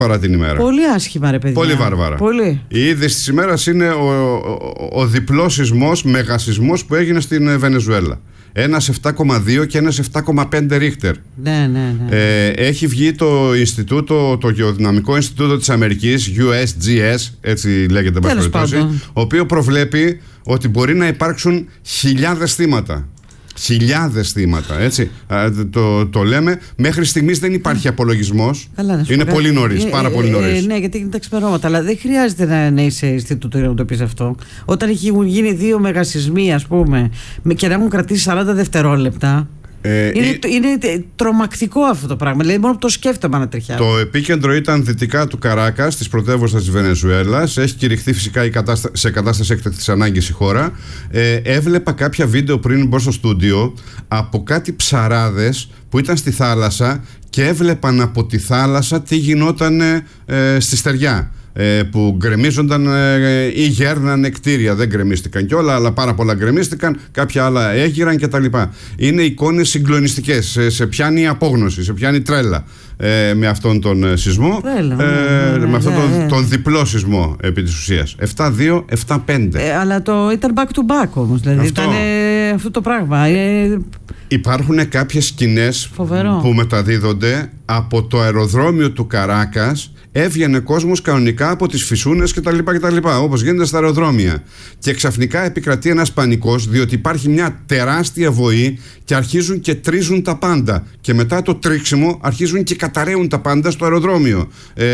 παρά την ημέρα. Πολύ άσχημα, ρε παιδιά. Πολύ βάρβαρα. Πολύ. Η είδηση της ημέρας είναι ο διπλός σεισμός, μεγασεισμός που έγινε στην Βενεζουέλα. Ένας 7,2 και ένας 7,5 Ρίχτερ. Ναι. Έχει βγει το Ινστιτούτο, το Γεωδυναμικό Ινστιτούτο της Αμερικής, USGS, έτσι λέγεται, ο οποίο προβλέπει ότι μπορεί να υπάρξουν χιλιάδες θύματα. Χιλιάδες θύματα, έτσι. Το λέμε. Μέχρι στιγμής δεν υπάρχει απολογισμός. Είναι πολύ νωρίς, πάρα πολύ νωρίς. Ναι, γιατί είναι τα ξημερώματα. Αλλά δεν χρειάζεται να είσαι Ινστιτούτο για να το πεις αυτό. Όταν έχουν γίνει 2 μεγασεισμοί, ας πούμε, και να έχουν κρατήσει 40 δευτερόλεπτα. Είναι τρομακτικό αυτό το πράγμα. Δηλαδή, μόνο που το σκέφτομαι να τριχιάζει. Το επίκεντρο ήταν δυτικά του Καράκας, της πρωτεύουσας της Βενεζουέλας. Έχει κηρυχθεί φυσικά σε κατάσταση έκτακτης ανάγκης η χώρα. Έβλεπα κάποια βίντεο πριν μπω στο στούντιο από κάτι ψαράδες που ήταν στη θάλασσα και έβλεπαν από τη θάλασσα τι γινόταν στη στεριά. Που γκρεμίζονταν ή γέρνανε κτίρια. Δεν γκρεμίστηκαν κιόλα, αλλά πάρα πολλά γκρεμίστηκαν. Κάποια άλλα έγειραν κτλ. Είναι εικόνες συγκλονιστικές. Σε πιάνει απόγνωση, σε πιάνει τρέλα με αυτόν τον σεισμό. Με αυτόν τον διπλό σεισμό επί της ουσίας. 7-2, 7-5. Αλλά ήταν back to back όμως. Δηλαδή ήταν αυτό το πράγμα. Υπάρχουν κάποιες σκηνές που μεταδίδονται από το αεροδρόμιο του Καράκας. Έβγαινε κόσμος κανονικά από τις φυσούνες κτλ. Όπως γίνεται στα αεροδρόμια. Και ξαφνικά επικρατεί ένας πανικός, διότι υπάρχει μια τεράστια βοή και αρχίζουν και τρίζουν τα πάντα. Και μετά το τρίξιμο αρχίζουν και καταραίουν τα πάντα στο αεροδρόμιο.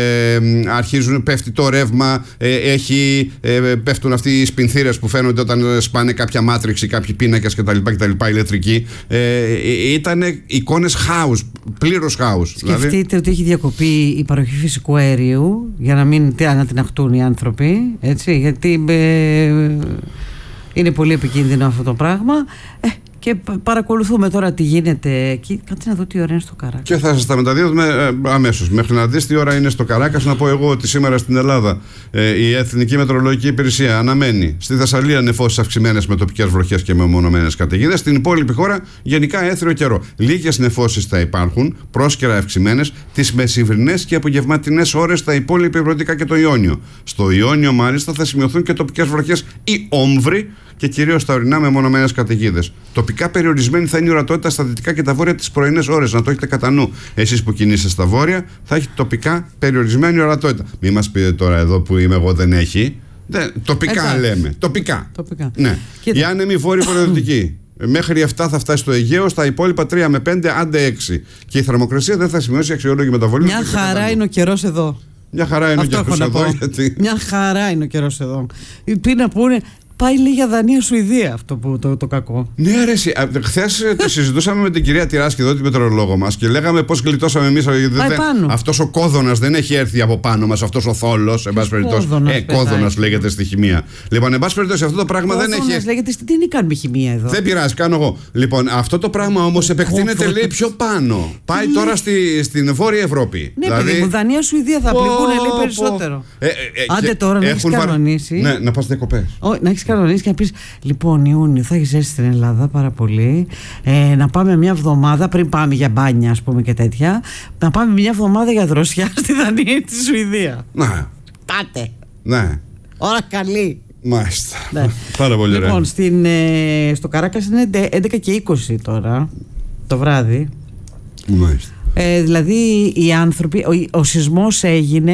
Πέφτει το ρεύμα, πέφτουν αυτοί οι σπινθήρες που φαίνονται όταν σπάνε κάποια μάτριξη, κάποιοι πίνακες κτλ. Ηλεκτρικοί. Ήταν εικόνες χάους, πλήρως χάους. Σκεφτείτε ότι έχει διακοπεί η παροχή φυσικού αερίου για να μην ανατιναχτούν οι άνθρωποι, έτσι, γιατί είναι πολύ επικίνδυνο αυτό το πράγμα. Και παρακολουθούμε τώρα τι γίνεται εκεί. Κάτσε να δω τι ώρα είναι στο Καράκας. Και θα σας τα μεταδίδουμε αμέσως. Μέχρι να δεις τι ώρα είναι στο Καράκας, να πω εγώ ότι σήμερα στην Ελλάδα η Εθνική Μετεωρολογική Υπηρεσία αναμένει στη Θεσσαλία νεφώσεις αυξημένες με τοπικές βροχές και μεμονωμένες καταιγίδες. Στην υπόλοιπη χώρα γενικά έθριο καιρό. Λίγες νεφώσεις θα υπάρχουν, πρόσκαιρα αυξημένες, τις μεσημβρινές και απογευματινές ώρες στα υπόλοιπα Ευρωτικά και το Ιόνιο. Στο Ιόνιο, μάλιστα, θα σημειωθούν και τοπικές βροχές ή όμβροι και κυρίως στα ορεινά μεμονωμένες καταιγίδες. Τοπικά περιορισμένη θα είναι η ορατότητα στα δυτικά και τα βόρεια τις πρωινές ώρες. Να το έχετε κατά νου. Εσείς που κινείστε στα βόρεια, θα έχει τοπικά περιορισμένη ορατότητα. Μην μας πείτε τώρα εδώ που είμαι εγώ δεν έχει. Τοπικά λέμε. Τοπικά. Ναι. Η άνεμη βόρειο βορειοδυτική. Μέχρι 7 θα φτάσει στο Αιγαίο, στα υπόλοιπα 3 με 5, άντε 6. Και η θερμοκρασία δεν θα σημειώσει αξιόλογη μεταβολή. Μια χαρά είναι ο καιρός εδώ. Μια χαρά είναι ο καιρός εδώ. Μια χαρά είναι ο καιρός εδώ. Πει να πούνε. Πάει λίγα Δανία-Σουηδία αυτό που το κακό. Ναι, ρε, χθες το συζητούσαμε με την κυρία Τυράσκη εδώ, την μετεωρολόγο μας, και λέγαμε πώς γλιτώσαμε εμείς. Αυτός ο κόδωνας δεν έχει έρθει από πάνω μας, αυτός ο θόλος, εν πάση περιπτώσει. Κόδωνας λέγεται στη χημεία. Λοιπόν, εν πάση περιπτώσει, αυτό το πράγμα δεν έχει. Κόδωνας λέγεται, δεν κάνουμε χημεία εδώ. Δεν πειράζει, κάνω εγώ. Λοιπόν, αυτό το πράγμα όμως επεκτείνεται, λέει, πιο πάνω. Πάει τώρα στην Βόρεια Ευρώπη. Ναι, παιδί μου, Δανία-Σουηδία θα πληγούν, λέει, περισσότερο. Άντε τώρα να έχεις κανονίσει. Ναι, να πας διακοπές. Να έχεις κανονίσει και να πεις: λοιπόν, Ιούνιο θα έχει ζέστη στην Ελλάδα πάρα πολύ. Να πάμε μια εβδομάδα πριν πάμε για μπάνια, ας πούμε, και τέτοια. Να πάμε μια εβδομάδα για δροσιά στη Δανία ή τη Σουηδία. Ναι. Πάτε. Ναι. Ώρα καλή. Μάλιστα. Ναι. Πάρα πολύ ωραία. Λοιπόν, στο Καράκας είναι 11 και 20 τώρα το βράδυ. Μάλιστα. Δηλαδή οι άνθρωποι, ο σεισμός έγινε,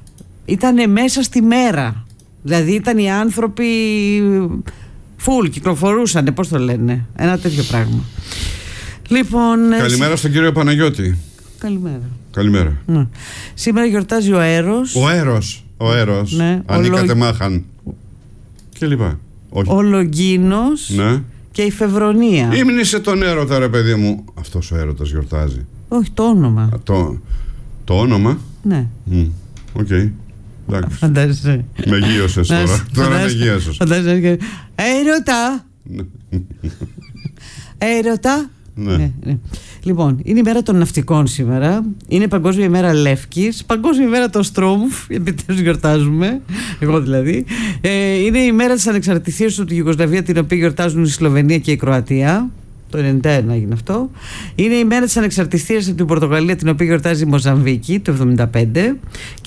ήταν μέσα στη μέρα. Δηλαδή ήταν οι άνθρωποι φουλ, κυκλοφορούσαν, πώς το λένε, ένα τέτοιο πράγμα. Λοιπόν, καλημέρα στον κύριο Παναγιώτη. Καλημέρα. Ναι. Σήμερα γιορτάζει ο Έρος. Ο Έρος. Ναι. Ανήκατε μάχαν. Και λοιπά. Ο Λογκίνος, ναι. Και η Φεβρονία. Ήμνησε τον έρωτα, ρε παιδί μου. Αυτός ο έρωτας γιορτάζει. Όχι, το όνομα. Το όνομα. Ναι. Οκ. Φαντάζεσαι. Με γύρωσες τώρα. Τώρα με γύρωσες. Φαντάζεσαι. Έρωτα. Ναι. Λοιπόν, είναι η μέρα των ναυτικών σήμερα. Είναι Παγκόσμια ημέρα Λεύκης. Παγκόσμια ημέρα των Στρούμφ. Επιτέλους γιορτάζουμε. Εγώ δηλαδή. Είναι η μέρα της ανεξαρτησίας του Ιουγκοσλαβία, την οποία γιορτάζουν η Σλοβενία και η Κροατία. Το 1991 έγινε αυτό. Είναι η μέρα της ανεξαρτησίας από την Πορτογαλία, την οποία γιορτάζει η Μοζαμβίκη το 1975.